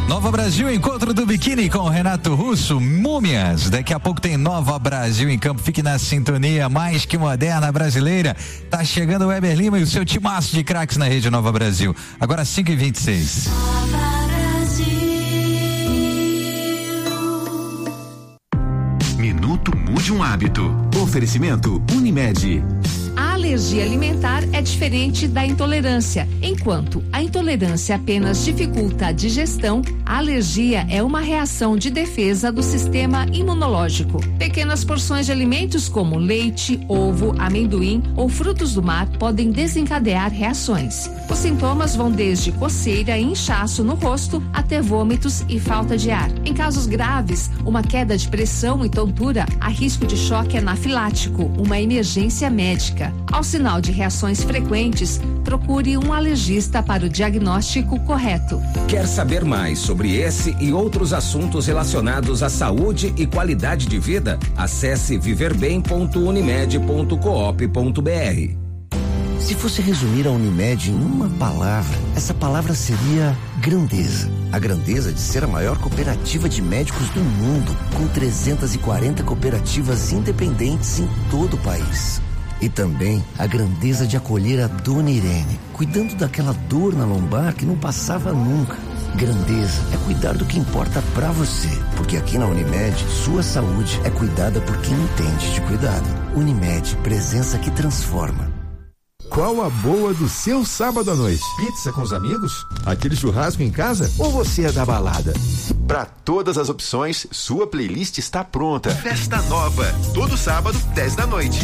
Nova Brasil, encontro do biquíni com Renato Russo, Múmias. Daqui a pouco tem Nova Brasil em campo. Fique na sintonia mais que moderna brasileira. Tá chegando o Weber Lima e o seu timaço de craques na rede Nova Brasil. Agora 5h26. Minuto Mude um Hábito. Oferecimento Unimed. A alergia alimentar é diferente da intolerância. Enquanto a intolerância apenas dificulta a digestão, a alergia é uma reação de defesa do sistema imunológico. Pequenas porções de alimentos como leite, ovo, amendoim ou frutos do mar podem desencadear reações. Os sintomas vão desde coceira e inchaço no rosto até vômitos e falta de ar. Em casos graves, uma queda de pressão e tontura, há risco de choque anafilático, uma emergência médica. Ao sinal de reações frequentes, procure um alergista para o diagnóstico correto. Quer saber mais sobre esse e outros assuntos relacionados à saúde e qualidade de vida? Acesse viverbem.unimed.coop.br. Se fosse resumir a Unimed em uma palavra, essa palavra seria grandeza. A grandeza de ser a maior cooperativa de médicos do mundo, com 340 cooperativas independentes em todo o país. E também a grandeza de acolher a Dona Irene, cuidando daquela dor na lombar que não passava nunca. Grandeza é cuidar do que importa pra você, porque aqui na Unimed, sua saúde é cuidada por quem entende de cuidado. Unimed, presença que transforma. Qual a boa do seu sábado à noite? Pizza com os amigos? Aquele churrasco em casa? Ou você é da balada? Para todas as opções, sua playlist está pronta. Festa Nova, todo sábado, 10 da noite.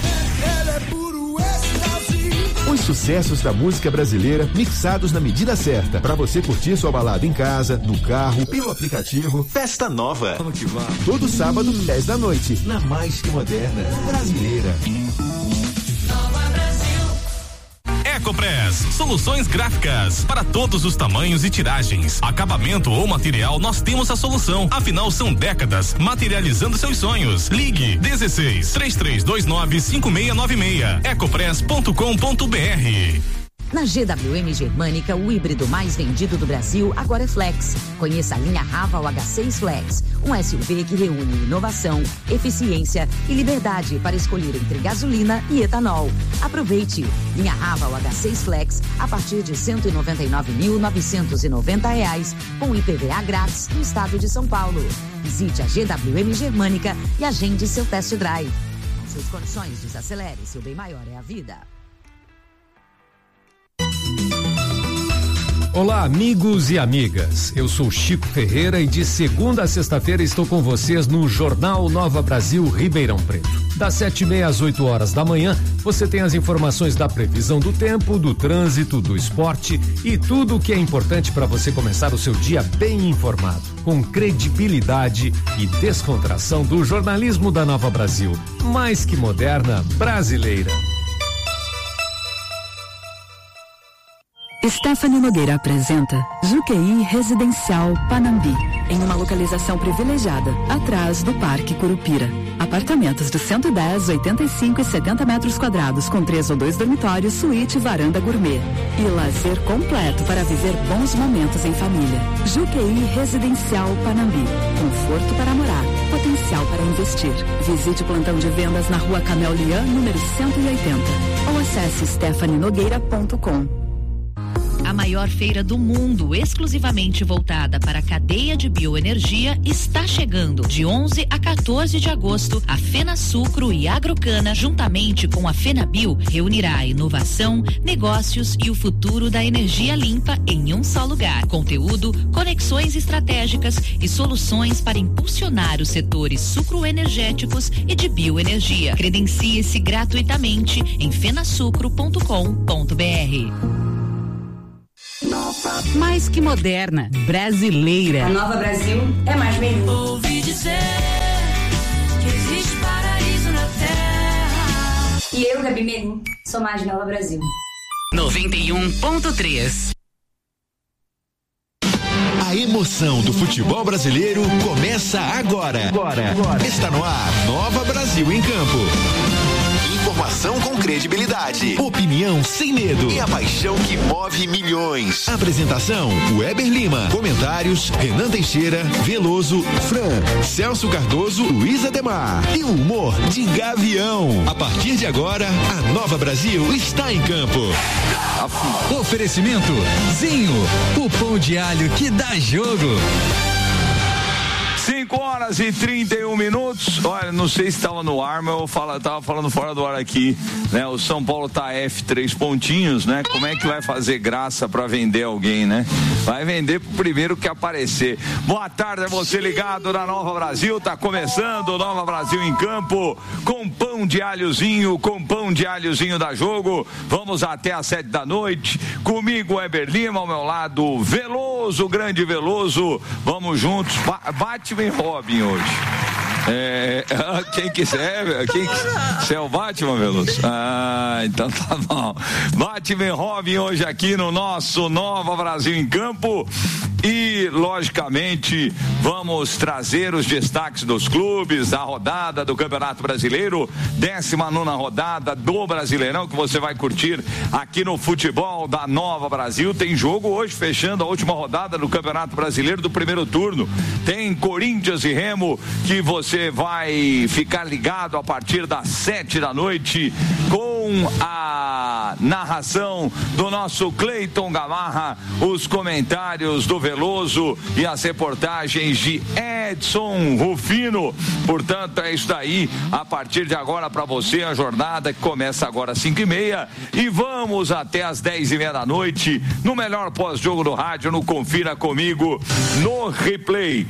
Os sucessos da música brasileira mixados na medida certa, para você curtir sua balada em casa, no carro, pelo aplicativo. Festa Nova. Vamos que vamos. Todo sábado, 10 da noite, na mais que moderna brasileira. Ecopress, soluções gráficas para todos os tamanhos e tiragens, acabamento ou material, nós temos a solução. Afinal, são décadas materializando seus sonhos. Ligue 16-3329-5696. Ecopress.com.br. Na GWM Germânica, o híbrido mais vendido do Brasil agora é Flex. Conheça a linha Raval H6 Flex, um SUV que reúne inovação, eficiência e liberdade para escolher entre gasolina e etanol. Aproveite! Linha Raval H6 Flex a partir de R$ 199.990, com IPVA grátis no estado de São Paulo. Visite a GWM Germânica e agende seu test drive. Com suas condições, desacelere, seu bem maior é a vida. Olá, amigos e amigas. Eu sou Chico Ferreira e de segunda a sexta-feira estou com vocês no Jornal Nova Brasil Ribeirão Preto. Das 7h30 às 8 horas da manhã, você tem as informações da previsão do tempo, do trânsito, do esporte e tudo o que é importante para você começar o seu dia bem informado, com credibilidade e descontração do jornalismo da Nova Brasil, mais que moderna, brasileira. Stephanie Nogueira apresenta Juqueí Residencial Panambi, em uma localização privilegiada, atrás do Parque Curupira. Apartamentos de 110, 85 e 70 metros quadrados, com 3 ou 2 dormitórios, suíte e varanda gourmet. E lazer completo para viver bons momentos em família. Juqueí Residencial Panambi. Conforto para morar, potencial para investir. Visite o plantão de vendas na Rua Camel Lian, número 180. Ou acesse stephanienogueira.com. A maior feira do mundo, exclusivamente voltada para a cadeia de bioenergia, está chegando. De 11 a 14 de agosto, a FenaSucro e Agrocana, juntamente com a FenaBio, reunirá a inovação, negócios e o futuro da energia limpa em um só lugar. Conteúdo, conexões estratégicas e soluções para impulsionar os setores sucroenergéticos e de bioenergia. Credencie-se gratuitamente em fenasucro.com.br. Mais que moderna, brasileira. A Nova Brasil é mais melhor. Ouvi dizer que existe paraíso na terra. E eu, Gabi Melim, sou mais Nova Brasil. 91.3. A emoção do futebol brasileiro começa agora. Está no ar Nova Brasil em Campo. Informação com credibilidade. Opinião sem medo. E a paixão que move milhões. Apresentação: Weber Lima. Comentários: Renan Teixeira, Veloso, Fran, Celso Cardoso, Luiz Ademar. E o humor de Gavião. A partir de agora, a Nova Brasil está em campo. Oferecimento Zinho, o pão de alho que dá jogo. 5h31. Olha, não sei se estava no ar, mas eu tava falando fora do ar aqui, né? O São Paulo tá F3 pontinhos, né? Como é que vai fazer graça para vender alguém, né? Vai vender pro primeiro que aparecer. Boa tarde a você ligado na Nova Brasil. Tá começando o Nova Brasil em campo com pão de alhozinho, da Jogo. Vamos até às 7 da noite. Comigo, Weber Lima, ao meu lado, Veloso, grande Veloso. Vamos juntos. Batman e Robin hoje. Quem quiser, você é o Batman, Veloso? Então tá bom. Batman e Robin hoje aqui no nosso Nova Brasil em Campo. E, logicamente, vamos trazer os destaques dos clubes, a rodada do Campeonato Brasileiro, 19ª rodada do Brasileirão, que você vai curtir aqui no Futebol da Nova Brasil. Tem jogo hoje, fechando a última rodada do Campeonato Brasileiro do primeiro turno. Tem Corinthians e Remo, que você vai ficar ligado a partir das 7 da noite, com a narração do nosso Cleiton Gamarra, os comentários do Veloso e as reportagens de Edson Rufino. Portanto, é isso daí, a partir de agora para você, a jornada que começa agora às 5h30 e vamos até às 10h30 da noite, no melhor pós-jogo do rádio, no Confira Comigo, no Replay.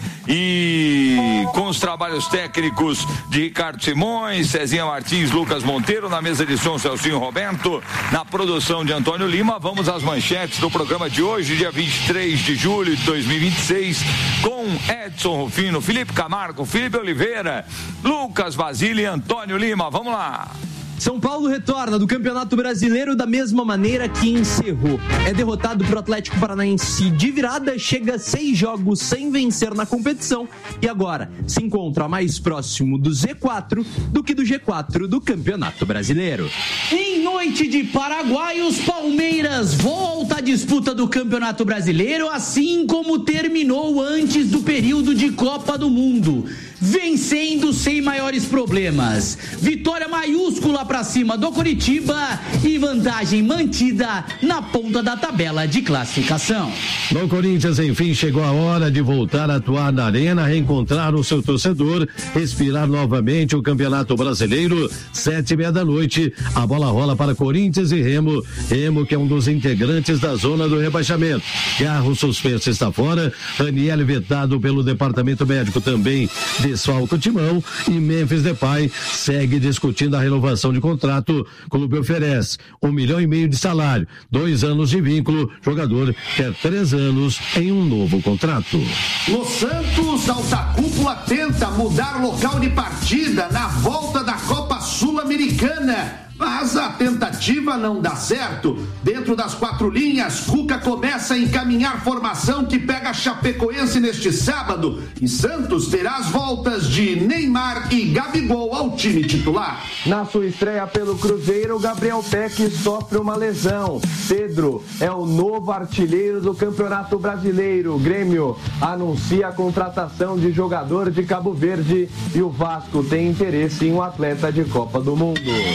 E com os trabalhos técnicos de Ricardo Simões, Cezinha Martins, Lucas Monteiro, na mesa de som Celcinho Roberto, na produção de Antônio Lima. Vamos às manchetes do programa de hoje, dia 23 de julho de 2026, com Edson Rufino, Felipe Camargo, Felipe Oliveira, Lucas Basílio e Antônio Lima. Vamos lá. São Paulo retorna do Campeonato Brasileiro da mesma maneira que encerrou. É derrotado pro Atlético Paranaense de virada, chega 6 jogos sem vencer na competição e agora se encontra mais próximo do Z4 do que do G4 do Campeonato Brasileiro. Em noite de paraguaios, Palmeiras volta à disputa do Campeonato Brasileiro, assim como terminou antes do período de Copa do Mundo, vencendo sem maiores problemas. Vitória maiúscula para cima do Coritiba e vantagem mantida na ponta da tabela de classificação. No Corinthians, enfim, chegou a hora de voltar a atuar na arena, reencontrar o seu torcedor, respirar novamente o Campeonato Brasileiro. 7h30 da noite, a bola rola para Corinthians e Remo. Remo, que é um dos integrantes da zona do rebaixamento. Carro suspenso está fora, Raniel vetado pelo departamento médico também desfalca o timão e Memphis Depay segue discutindo a renovação de contrato. O clube oferece 1,5 milhão de salário, 2 anos de vínculo, jogador quer 3 anos em um novo contrato. Los Santos, alta cúpula tenta mudar local de partida na volta da Copa Sul-Americana, mas a tentativa não dá certo. Dentro das 4 linhas, Cuca começa a encaminhar formação que pega a Chapecoense neste sábado e Santos terá as voltas de Neymar e Gabigol ao time titular. Na sua estreia pelo Cruzeiro, Gabriel Peck sofre uma lesão. Pedro é o novo artilheiro do Campeonato Brasileiro. O Grêmio anuncia a contratação de jogador de Cabo Verde e o Vasco tem interesse em um atleta de Copa do Mundo.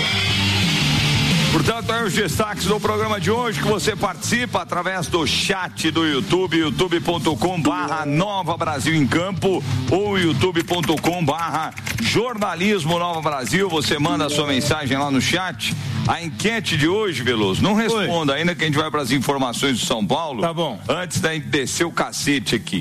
Portanto, aí os destaques do programa de hoje, que você participa através do chat do YouTube, youtube.com/Nova Brasil em Campo ou youtube.com/Jornalismo Nova Brasil. Você manda a sua mensagem lá no chat. A enquete de hoje, Veloso, não responda ainda, que a gente vai para as informações do São Paulo. Tá bom. Antes da gente descer o cacete aqui.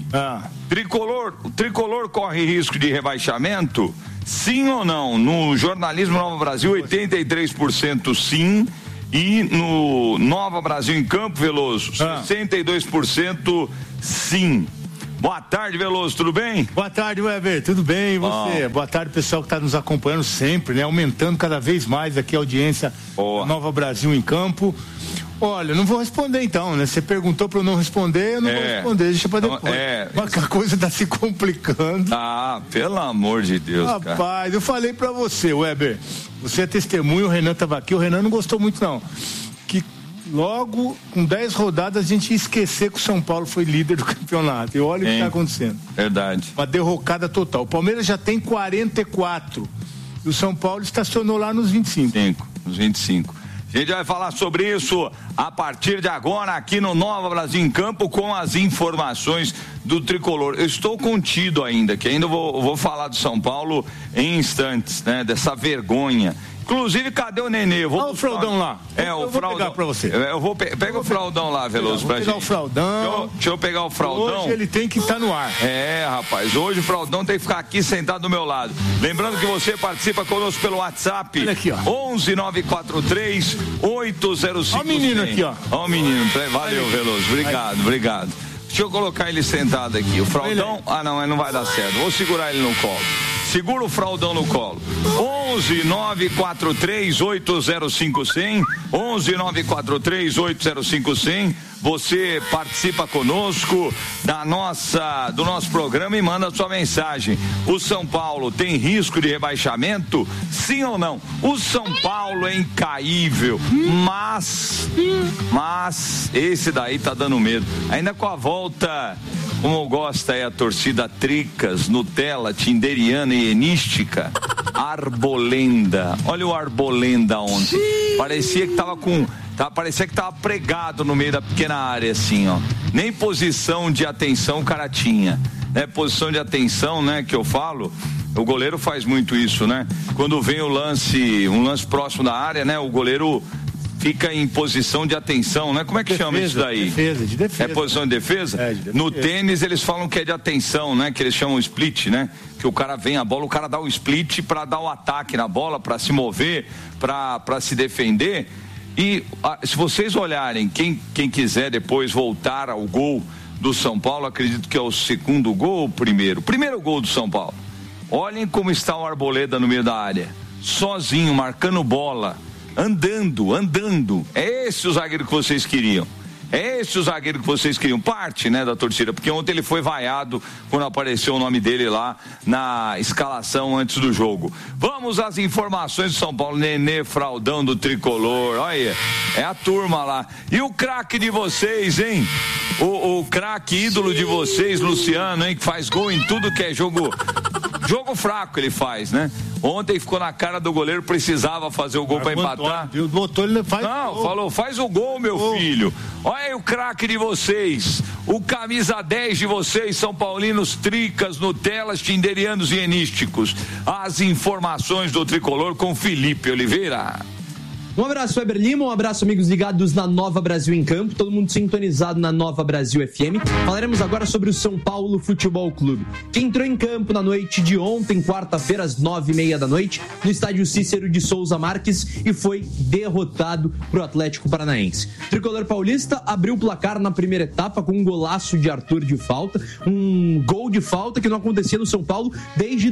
O tricolor corre risco de rebaixamento? Sim ou não? No Jornalismo Nova Brasil, 83% sim. E no Nova Brasil em Campo, Veloso, 62% sim. Boa tarde, Veloso, tudo bem? Boa tarde, Weber, tudo bem? E você? Boa tarde, pessoal que está nos acompanhando sempre, né? Aumentando cada vez mais aqui a audiência Nova Brasil em Campo. Olha, não vou responder então, né? Você perguntou para eu não responder, eu não vou responder, deixa pra depois. Mas a coisa tá se complicando. Ah, pelo amor de Deus, Rapaz, cara. eu falei para você, Weber, você é testemunho, o Renan tava aqui, o Renan não gostou muito não. Que logo, com 10 rodadas, a gente ia esquecer que o São Paulo foi líder do campeonato. E olha o que tá acontecendo. Verdade. Uma derrocada total. O Palmeiras já tem 44. E o São Paulo estacionou lá nos 25. Nos 25. A gente vai falar sobre isso a partir de agora aqui no Nova Brasil em Campo com as informações do Tricolor. Eu estou contido ainda, que ainda vou falar do São Paulo em instantes, né? Dessa vergonha. Inclusive, cadê o Nenê? Olha o Fraudão lá. O Fraudão. Vou pegar pra você. Pega o Fraudão lá, Veloso, pra gente. Vou pegar o Fraudão. Deixa eu pegar o Fraudão. Hoje ele tem que estar no ar. Rapaz, hoje o Fraudão tem que ficar aqui sentado do meu lado. Lembrando que você participa conosco pelo WhatsApp. Olha aqui, ó. 11-943-805. Olha o menino aqui, ó. Olha o menino. Valeu, Veloso. Obrigado. Deixa eu colocar ele sentado aqui. O Fraudão... não, ele não vai dar certo. Vou segurar ele no colo. Segura o Fraudão no colo. 11-943-805-100. 11-943-805-100. Você participa conosco do nosso programa e manda sua mensagem. O São Paulo tem risco de rebaixamento? Sim ou não? O São Paulo é incaível, mas esse daí tá dando medo. Ainda com a volta, como gosta aí a torcida Tricas, Nutella, Tinderiana e Enística, Arbolenda. Olha o Arbolenda ontem. Parecia que tava pregado no meio da pequena área, assim, ó. Nem posição de atenção o cara tinha, né? Posição de atenção, né, que eu falo, o goleiro faz muito isso, né? Quando vem um lance próximo da área, né, o goleiro fica em posição de atenção, né? Como é que chama isso daí? De defesa. É posição de defesa? De defesa. No tênis eles falam que é de atenção, né? Que eles chamam split, né? Que o cara vem a bola, o cara dá o split para dar o ataque na bola, para se mover, para se defender. E se vocês olharem, quem quiser depois voltar ao gol do São Paulo, acredito que é o segundo gol ou o primeiro? Primeiro gol do São Paulo. Olhem como está o Arboleda no meio da área. Sozinho, marcando bola. Andando. É esse o zagueiro que vocês queriam. Parte, né, da torcida, porque ontem ele foi vaiado quando apareceu o nome dele lá na escalação antes do jogo. Vamos às informações do São Paulo. Nenê, Fraudão do Tricolor, olha, é a turma lá. E o craque de vocês, hein? O craque ídolo de vocês, Luciano, hein? Que faz gol em tudo que é jogo fraco ele faz, né? Ontem ficou na cara do goleiro, precisava fazer o gol para empatar. Ele faz falou, faz o gol, meu filho. Olha aí o craque de vocês, o camisa 10 de vocês, São Paulinos, Tricas, Nutelas, Tinderianos e Enísticos. As informações do Tricolor com Felipe Oliveira. Um abraço, Weber Lima, um abraço, amigos ligados na Nova Brasil em Campo, todo mundo sintonizado na Nova Brasil FM. Falaremos agora sobre o São Paulo Futebol Clube, que entrou em campo na noite de ontem, quarta-feira, às 9h30 da noite, no estádio Cícero de Souza Marques, e foi derrotado pro Atlético Paranaense. O Tricolor paulista abriu o placar na primeira etapa com um golaço de Arthur de falta, um gol de falta que não acontecia no São Paulo desde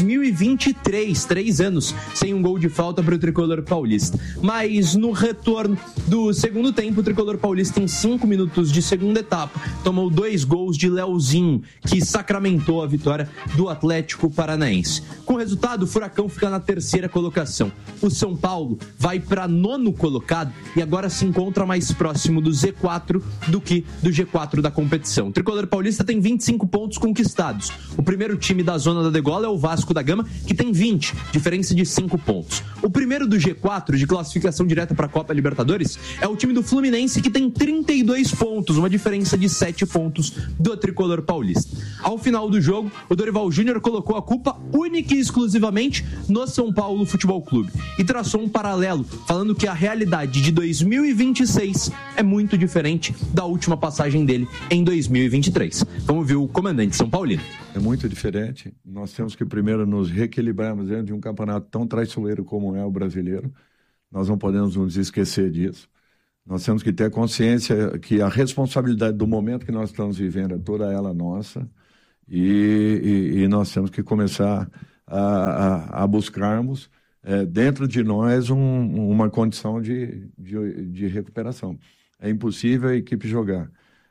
2023, 3 anos sem um gol de falta pro Tricolor paulista. Mas no retorno do segundo tempo, o Tricolor paulista, em 5 minutos de segunda etapa, tomou 2 gols de Leozinho, que sacramentou a vitória do Atlético Paranaense. Com o resultado, o Furacão fica na 3ª colocação. O São Paulo vai para 9º colocado e agora se encontra mais próximo do Z4 do que do G4 da competição. O Tricolor paulista tem 25 pontos conquistados. O primeiro time da zona da degola é o Vasco da Gama, que tem 20, diferença de 5 pontos. O primeiro do G4, de classificação direta para a Copa Libertadores, é o time do Fluminense, que tem 32 pontos, uma diferença de 7 pontos do Tricolor paulista. Ao final do jogo, o Dorival Júnior colocou a culpa única e exclusivamente no São Paulo Futebol Clube e traçou um paralelo, falando que a realidade de 2026 é muito diferente da última passagem dele em 2023. Vamos ver o comandante São Paulino. É muito diferente. Nós temos que primeiro nos reequilibrarmos dentro de um campeonato tão traiçoeiro como é o brasileiro. Nós não podemos nos esquecer disso. Nós temos que ter consciência que a responsabilidade do momento que nós estamos vivendo é toda ela nossa, e nós temos que começar a buscarmos dentro de nós uma condição de recuperação. É impossível a equipe jogar.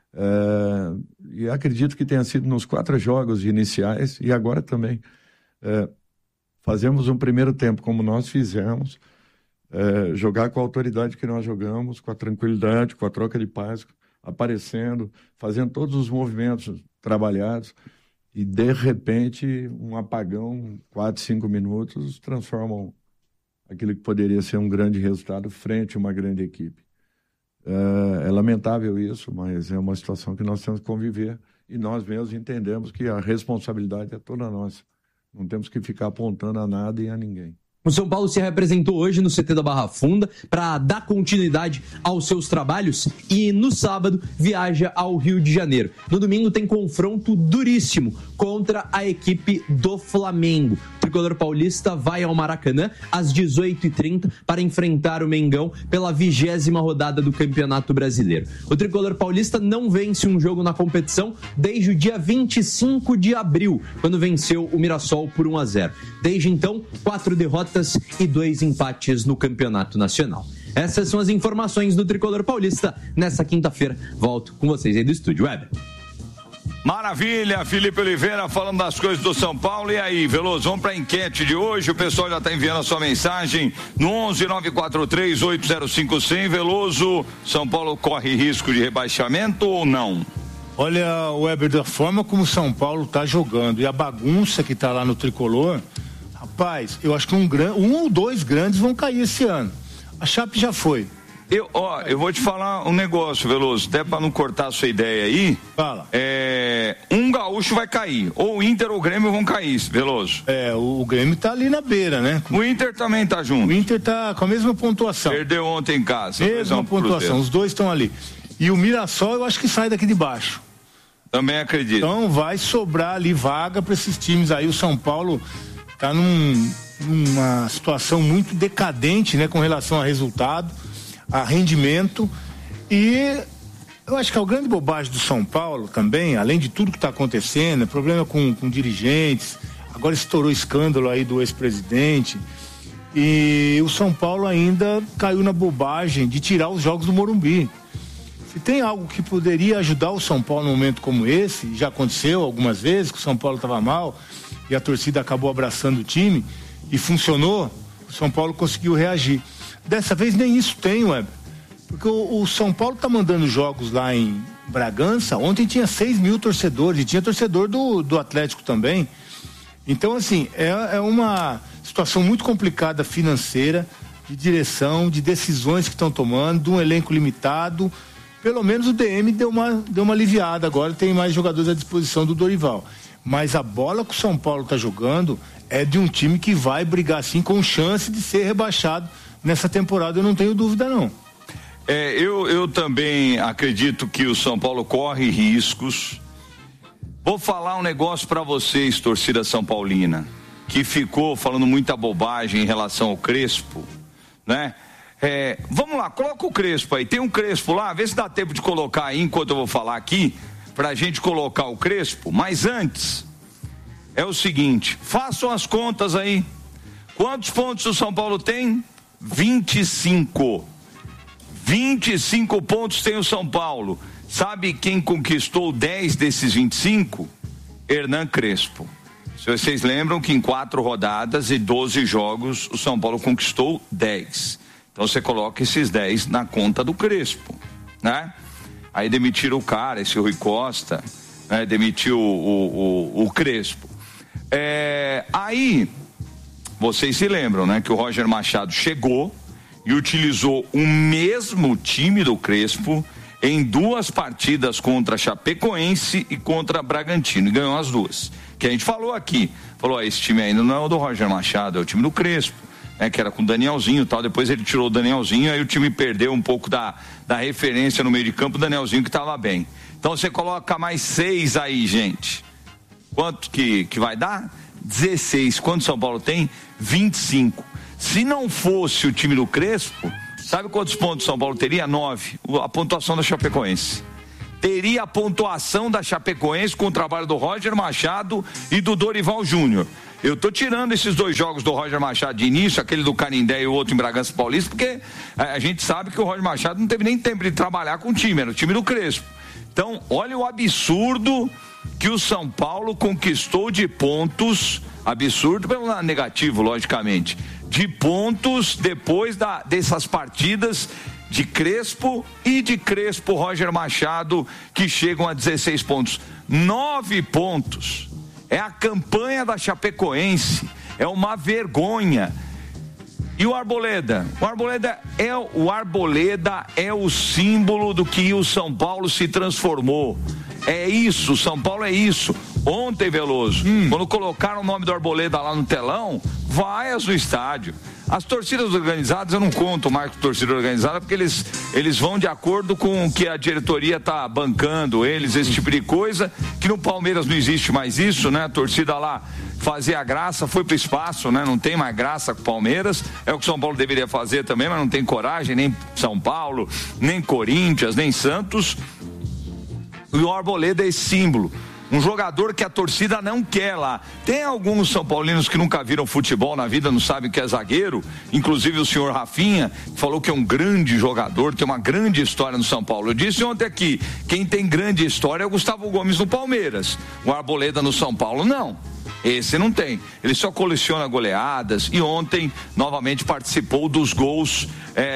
E acredito que tenha sido nos 4 jogos iniciais e agora também. Fazemos um primeiro tempo como nós fizemos, jogar com a autoridade que nós jogamos, com a tranquilidade, com a troca de passe, aparecendo, fazendo todos os movimentos trabalhados e, de repente, um apagão, 4, 5 minutos, transformam aquilo que poderia ser um grande resultado frente a uma grande equipe. É lamentável isso, mas é uma situação que nós temos que conviver e nós mesmos entendemos que a responsabilidade é toda nossa. Não temos que ficar apontando a nada e a ninguém. O São Paulo se representou hoje no CT da Barra Funda para dar continuidade aos seus trabalhos e no sábado viaja ao Rio de Janeiro. No domingo tem confronto duríssimo contra a equipe do Flamengo. O tricolor paulista vai ao Maracanã às 18h30 para enfrentar o Mengão pela 20ª rodada do Campeonato Brasileiro. O tricolor paulista não vence um jogo na competição desde o dia 25 de abril, quando venceu o Mirassol por 1-0. Desde então, 4 derrotas e 2 empates no Campeonato Nacional. Essas são as informações do tricolor paulista. Nessa quinta-feira, volto com vocês aí do Estúdio Web. Maravilha, Felipe Oliveira falando das coisas do São Paulo. E aí, Veloso, vamos para a enquete de hoje. O pessoal já está enviando a sua mensagem no 11-943-805-100. Veloso, São Paulo corre risco de rebaixamento ou não? Olha, Weber, da forma como o São Paulo está jogando e a bagunça que está lá no tricolor, rapaz, eu acho que um ou 2 grandes vão cair esse ano. A Chape já foi. Eu vou te falar um negócio, Veloso, até para não cortar a sua ideia aí. Fala. Um gaúcho vai cair. Ou o Inter ou o Grêmio vão cair, Veloso. O Grêmio tá ali na beira, né? O Inter também tá junto. O Inter tá com a mesma pontuação. Perdeu ontem em casa. Mesma pontuação, os dois estão ali. E o Mirassol eu acho que sai daqui de baixo. Também acredito. Então vai sobrar ali vaga para esses times aí. O São Paulo tá numa situação muito decadente, né, com relação a resultado, a rendimento, e eu acho que a grande bobagem do São Paulo também, além de tudo que está acontecendo, problema com dirigentes, agora estourou o escândalo aí do ex-presidente, e o São Paulo ainda caiu na bobagem de tirar os jogos do Morumbi. Se tem algo que poderia ajudar o São Paulo num momento como esse, já aconteceu algumas vezes que o São Paulo estava mal e a torcida acabou abraçando o time e funcionou, o São Paulo conseguiu reagir. Dessa vez nem isso tem, Weber, porque o São Paulo está mandando jogos lá em Bragança. Ontem tinha 6 mil torcedores e tinha torcedor do Atlético também. Então, assim, é uma situação muito complicada financeira, de direção, de decisões que estão tomando, de um elenco limitado. Pelo menos o DM deu uma aliviada agora, tem mais jogadores à disposição do Dorival. Mas a bola que o São Paulo está jogando é de um time que vai brigar assim com chance de ser rebaixado nessa temporada, eu não tenho dúvida não. Eu também acredito que o São Paulo corre riscos. Vou falar um negócio para vocês, torcida São Paulina, que ficou falando muita bobagem em relação ao Crespo, né? Vamos lá, coloca o Crespo aí, tem um Crespo lá, vê se dá tempo de colocar aí enquanto eu vou falar aqui, pra gente colocar o Crespo, mas antes, é o seguinte, façam as contas aí, quantos pontos o São Paulo tem? 25 pontos tem o São Paulo, sabe quem conquistou 10 desses 25? Hernan Crespo. Se vocês lembram que em 4 rodadas e 12 jogos, o São Paulo conquistou 10. Então você coloca esses 10 na conta do Crespo, né? Aí demitiram o cara, esse Rui Costa, né? Demitiu o Crespo. Aí, vocês se lembram, né? Que o Roger Machado chegou e utilizou o mesmo time do Crespo em 2 partidas contra Chapecoense e contra Bragantino, e ganhou as 2. Que a gente falou aqui, esse time ainda não é o do Roger Machado, é o time do Crespo. Que era com o Danielzinho e tal, depois ele tirou o Danielzinho, aí o time perdeu um pouco da referência no meio de campo, o Danielzinho que estava bem. Então você coloca mais 6 aí, gente. Quanto que vai dar? 16. Quanto São Paulo tem? 25. Se não fosse o time do Crespo, sabe quantos pontos São Paulo teria? 9. A pontuação da Chapecoense. Teria a pontuação da Chapecoense com o trabalho do Roger Machado e do Dorival Júnior. Eu tô tirando esses 2 jogos do Roger Machado de início, aquele do Canindé e o outro em Bragança Paulista, porque a gente sabe que o Roger Machado não teve nem tempo de trabalhar com o time, era o time do Crespo. Então, olha o absurdo que o São Paulo conquistou de pontos, absurdo pelo lado negativo, logicamente, de pontos depois dessas partidas de Crespo e de Crespo Roger Machado, que chegam a 16 pontos. 9 pontos. É a campanha da Chapecoense. É uma vergonha. E o Arboleda? O Arboleda é o símbolo do que o São Paulo se transformou. É isso, o São Paulo é isso. Ontem, Veloso, quando colocaram o nome do Arboleda lá no telão, vaias no estádio. As torcidas organizadas, eu não conto mais com torcida organizada, porque eles vão de acordo com o que a diretoria tá bancando eles, esse tipo de coisa, que no Palmeiras não existe mais isso, né? A torcida lá fazia graça, foi pro espaço, né? Não tem mais graça com o Palmeiras, é o que o São Paulo deveria fazer também, mas não tem coragem, nem São Paulo, nem Corinthians, nem Santos. E o Arboleda é esse símbolo. Um jogador que a torcida não quer lá. Tem alguns São Paulinos que nunca viram futebol na vida, não sabem o que é zagueiro, inclusive o senhor Rafinha, que falou que é um grande jogador, tem uma grande história no São Paulo. Eu disse ontem aqui, quem tem grande história é o Gustavo Gomes no Palmeiras. O Arboleda no São Paulo, não. Esse não tem. Ele só coleciona goleadas e ontem, novamente, participou dos gols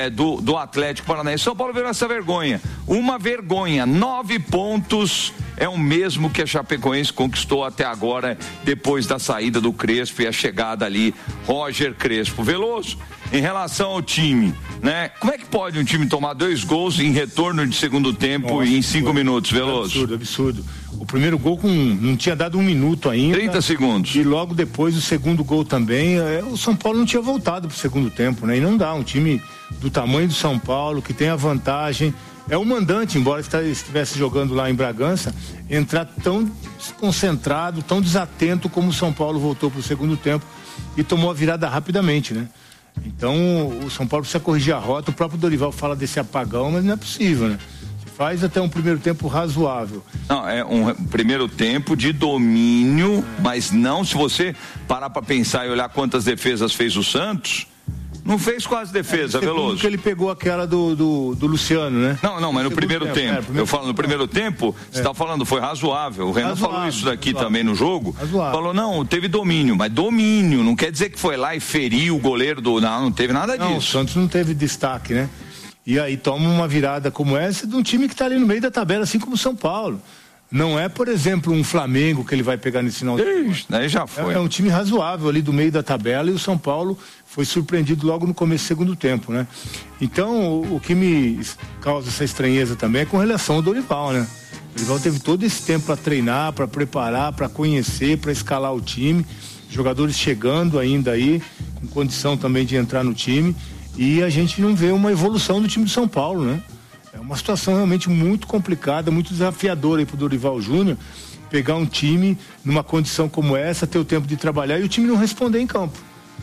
do Atlético Paranaense. São Paulo veio essa vergonha. Uma vergonha. 9 pontos é o mesmo que a Chapecoense conquistou até agora, depois da saída do Crespo e a chegada ali, Roger Crespo. Veloso, em relação ao time, né? Como é que pode um time tomar 2 gols em retorno de segundo tempo e em 5 minutos, Veloso? Absurdo. O primeiro gol não tinha dado 1 minuto ainda. 30 segundos. E logo depois o segundo gol também. O São Paulo não tinha voltado pro segundo tempo, né? E não dá, um time do tamanho do São Paulo, que tem a vantagem. É o mandante, embora estivesse jogando lá em Bragança, entrar tão desconcentrado, tão desatento como o São Paulo voltou pro segundo tempo e tomou a virada rapidamente, né? Então o São Paulo precisa corrigir a rota. O próprio Dorival fala desse apagão, mas não é possível, né? Faz até um primeiro tempo razoável. Não, é um primeiro tempo de domínio, mas não, se você parar para pensar e olhar quantas defesas fez o Santos, não fez quase defesa, Veloso. Que ele pegou aquela do Luciano, né? Não, mas no primeiro tempo. Eu falo no primeiro tempo, você tá falando, foi razoável. O Renan falou isso daqui também no jogo. Falou, não, teve domínio, mas domínio não quer dizer que foi lá e feriu o goleiro não teve nada disso. Não, o Santos não teve destaque, né? E aí toma uma virada como essa de um time que está ali no meio da tabela, assim como o São Paulo. Não é, por exemplo, um Flamengo que ele vai pegar nesse final. Aí já foi. É um time razoável ali do meio da tabela, e o São Paulo foi surpreendido logo no começo do segundo tempo, né? Então, o que me causa essa estranheza também é com relação ao Dorival, né? O Dorival teve todo esse tempo para treinar, para preparar, para conhecer, para escalar o time. Jogadores chegando ainda aí, com condição também de entrar no time. E a gente não vê uma evolução do time de São Paulo, né? É uma situação realmente muito complicada, muito desafiadora aí pro Dorival Júnior, pegar um time numa condição como essa, ter o tempo de trabalhar e o time não responder em campo.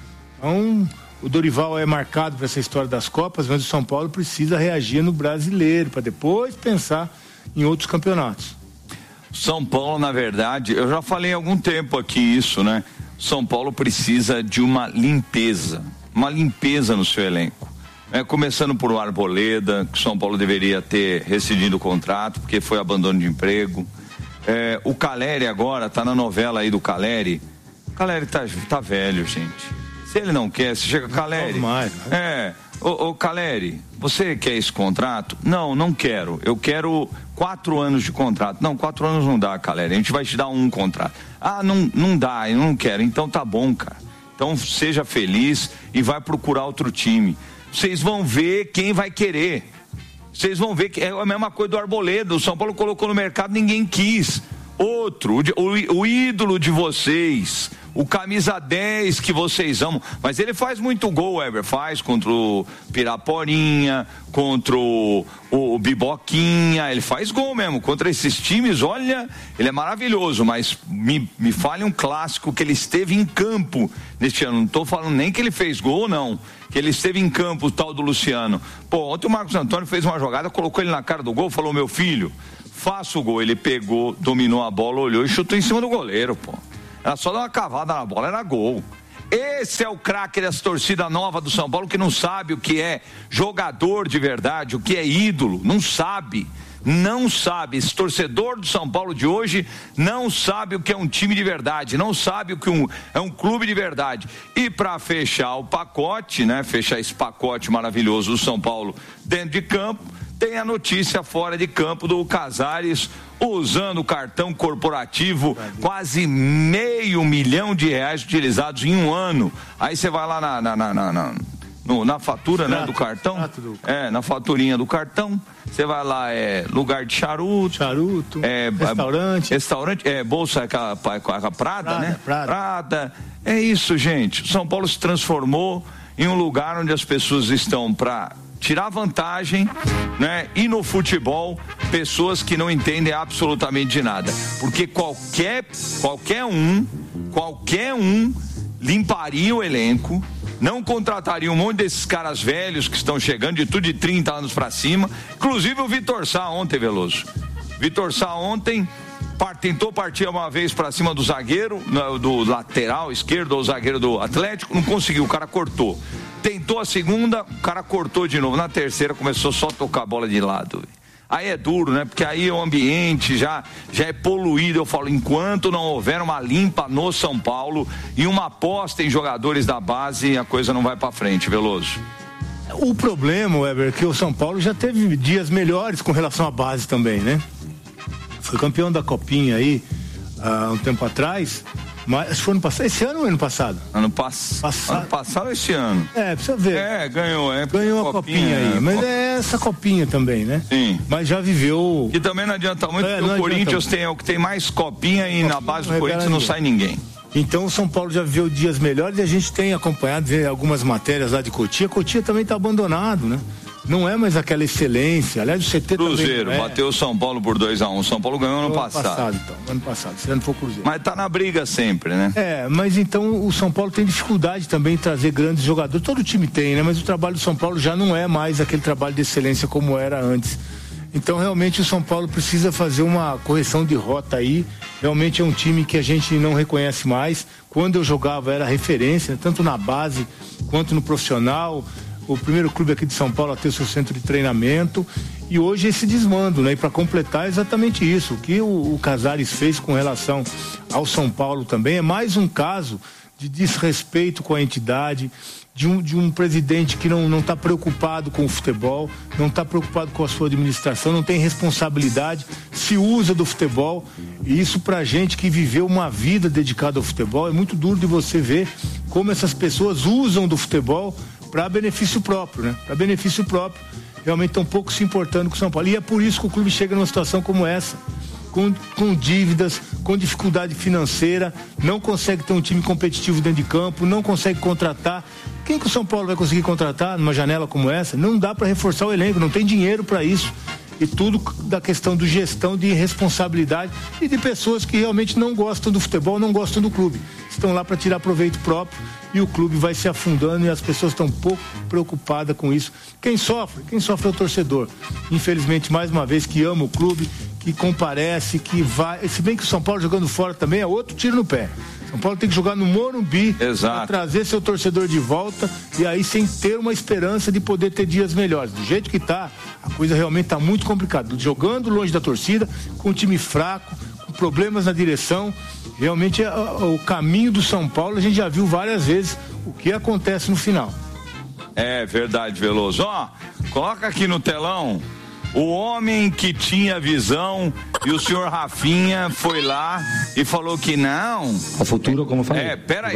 Então, o Dorival é marcado para essa história das Copas, mas o São Paulo precisa reagir no Brasileiro, para depois pensar em outros campeonatos. São Paulo, na verdade, eu já falei há algum tempo aqui isso, né? São Paulo precisa de uma limpeza no seu elenco. Começando por o Arboleda, que o São Paulo deveria ter rescindido o contrato, porque foi abandono de emprego. O Caleri agora, tá na novela aí do Caleri. O Caleri tá velho, gente. Se ele não quer, se chega Caleri. Ô Caleri, você quer esse contrato? Não quero. Eu quero 4 anos de contrato. Não, 4 anos não dá, Caleri. A gente vai te dar um contrato. Não dá, eu não quero. Então tá bom, cara. Então seja feliz e vai procurar outro time. Vocês vão ver quem vai querer. Vocês vão ver que é a mesma coisa do Arboleda. O São Paulo colocou no mercado, ninguém quis. Outro, o ídolo de vocês, o camisa 10 que vocês amam, mas ele faz muito gol, Weber, faz contra o Piraporinha, contra o Biboquinha, ele faz gol mesmo, contra esses times, olha, ele é maravilhoso, mas me fale um clássico que ele esteve em campo neste ano, não estou falando nem que ele fez gol, não, que ele esteve em campo, o tal do Luciano. Ontem o Marcos Antônio fez uma jogada, colocou ele na cara do gol, falou, meu filho, faça o gol, ele pegou, dominou a bola, olhou e chutou em cima do goleiro, Era só dar uma cavada na bola, era gol. Esse é o craque dessa torcida nova do São Paulo, que não sabe o que é jogador de verdade, o que é ídolo, não sabe. Não sabe, esse torcedor do São Paulo de hoje não sabe o que é um time de verdade, não sabe o que é um clube de verdade. E para fechar o pacote, né, fechar esse pacote maravilhoso do São Paulo dentro de campo, tem a notícia fora de campo do Casares usando o cartão corporativo, quase R$500 milhão utilizados em um ano. Aí você vai lá na fatura, né, do cartão, na faturinha do cartão, você vai lá, lugar de charuto, restaurante, bolsa a Prada, né? Prada. É isso, gente. O São Paulo se transformou em um lugar onde as pessoas estão para tirar vantagem, né? E no futebol, pessoas que não entendem absolutamente de nada, porque qualquer um limparia o elenco, não contrataria um monte desses caras velhos que estão chegando, de tudo de 30 anos pra cima, inclusive o Vitor Sá ontem, Veloso. Vitor Sá ontem tentou partir uma vez pra cima do zagueiro, do lateral esquerdo, ou zagueiro do Atlético, não conseguiu, o cara cortou. Tentou a segunda, o cara cortou de novo. Na terceira começou só a tocar a bola de lado. Aí é duro, né? Porque aí o ambiente já é poluído. Eu falo, enquanto não houver uma limpa no São Paulo e uma aposta em jogadores da base, a coisa não vai pra frente, Veloso. O problema, Weber, é que o São Paulo já teve dias melhores com relação à base também, né? Foi campeão da Copinha aí há um tempo atrás. Mas foi ano passado, esse ano ou ano passado? Ano passado, esse ano. Precisa ver. Ganhou a copinha aí. Mas é essa copinha também, né? Sim. Mas já viveu. E também não adianta muito, porque o Corinthians é o que tem mais copinha e na base do Corinthians não sai ninguém. Então o São Paulo já viveu dias melhores e a gente tem acompanhado algumas matérias lá de Cotia. Cotia também está abandonado, né? Não é mais aquela excelência. Aliás, o CT Cruzeiro também bateu o São Paulo por 2-1. O São Paulo ganhou ano passado. Ano passado, se não for Cruzeiro. Mas tá na briga sempre, né? Mas então o São Paulo tem dificuldade também em trazer grandes jogadores. Todo time tem, né? Mas o trabalho do São Paulo já não é mais aquele trabalho de excelência como era antes. Então realmente o São Paulo precisa fazer uma correção de rota aí. Realmente é um time que a gente não reconhece mais. Quando eu jogava era referência, tanto na base quanto no profissional. O primeiro clube aqui de São Paulo a ter o seu centro de treinamento, e hoje esse desmando, né? E para completar é exatamente isso, o que o Casares fez com relação ao São Paulo também é mais um caso de desrespeito com a entidade, de um presidente que não está preocupado com o futebol, não está preocupado com a sua administração, não tem responsabilidade, se usa do futebol, e isso pra gente que viveu uma vida dedicada ao futebol, é muito duro de você ver como essas pessoas usam do futebol para benefício próprio, né? Para benefício próprio, realmente estão pouco se importando com o São Paulo. E é por isso que o clube chega numa situação como essa, com dívidas, com dificuldade financeira, não consegue ter um time competitivo dentro de campo, não consegue contratar. Quem que o São Paulo vai conseguir contratar numa janela como essa? Não dá para reforçar o elenco, não tem dinheiro para isso. E tudo da questão de gestão, de responsabilidade e de pessoas que realmente não gostam do futebol, não gostam do clube. Estão lá para tirar proveito próprio e o clube vai se afundando e as pessoas estão um pouco preocupadas com isso. Quem sofre é o torcedor. Infelizmente, mais uma vez, que ama o clube, que comparece, que vai... Se bem que o São Paulo jogando fora também é outro tiro no pé. São Paulo tem que jogar no Morumbi para trazer seu torcedor de volta e aí sem ter uma esperança de poder ter dias melhores. Do jeito que tá, a coisa realmente tá muito complicada. Jogando longe da torcida, com um time fraco, com problemas na direção. Realmente o caminho do São Paulo a gente já viu várias vezes o que acontece no final. É verdade, Veloso. Coloca aqui no telão o homem que tinha visão e o senhor Rafinha foi lá e falou que não. O futuro, como eu falei.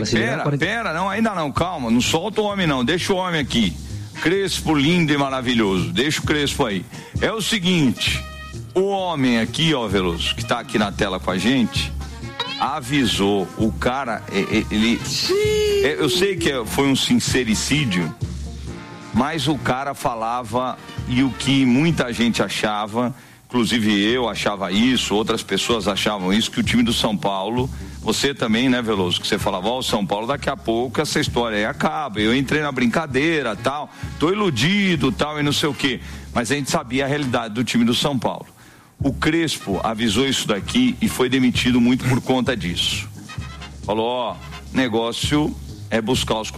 Pera, não, ainda não, calma, não solta o homem não, deixa o homem aqui. Crespo lindo e maravilhoso, deixa o Crespo aí. É o seguinte, o homem aqui, ó, Veloso, que tá aqui na tela com a gente, avisou, o cara, eu sei que foi um sincericídio, mas o cara falava, e o que muita gente achava, inclusive eu achava isso, outras pessoas achavam isso, que o time do São Paulo, você também, né, Veloso, que você falava, o São Paulo daqui a pouco essa história aí acaba, eu entrei na brincadeira, tal, tô iludido, tal, e não sei o quê, mas a gente sabia a realidade do time do São Paulo. O Crespo avisou isso daqui e foi demitido muito por conta disso. Falou, negócio é buscar os